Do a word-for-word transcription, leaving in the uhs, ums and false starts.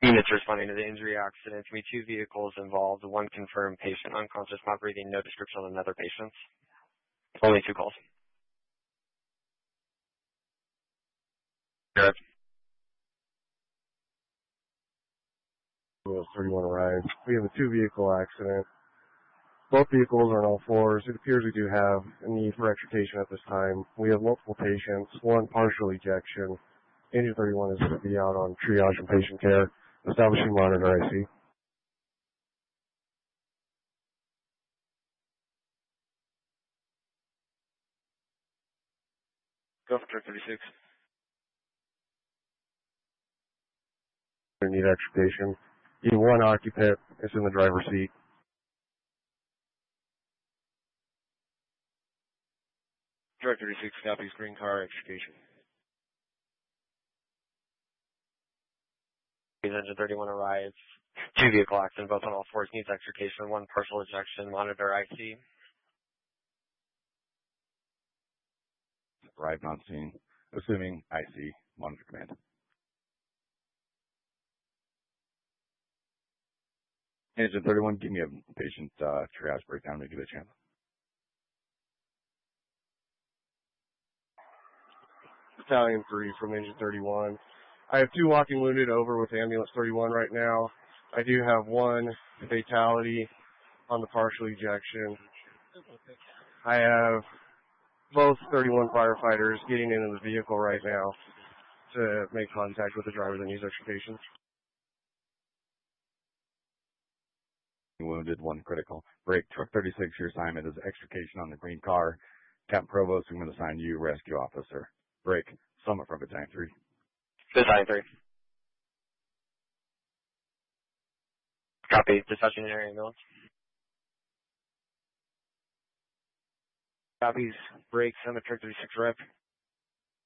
Units responding to the injury accident. To be two vehicles involved, one confirmed patient unconscious, not breathing, no description on another patient. Only two calls. Good. thirty-one arrived. We have a two-vehicle accident. Both vehicles are on all fours. It appears we do have a need for extrication at this time. We have multiple patients, one partial ejection. Engine thirty-one is going to be out on triage and patient care, establishing monitor I C. Go for truck thirty-six. We need extrication. You have one occupant. It's in the driver's seat. Truck thirty-six copies, green car, extrication. Engine thirty-one arrives. Two vehicle accident, both on all fours, needs extrication, one partial ejection, monitor I C. Arrived on scene, assuming I C, monitor command. Engine thirty-one, give me a patient uh, triage breakdown when you get a chance. Battalion three from Engine thirty-one. I have two walking wounded over with Ambulance thirty-one right now. I do have one fatality on the partial ejection. I have both thirty-one firefighters getting into the vehicle right now to make contact with the driver that needs extrication. Wounded, one critical. Break, truck thirty-six, your assignment is extrication on the green car. Captain Provost, I'm going to assign you rescue officer. Break, Summit from Battalion three. Battalion three. Copy, dispatching an air ambulance. Copies, break, Summit, truck thirty-six rep.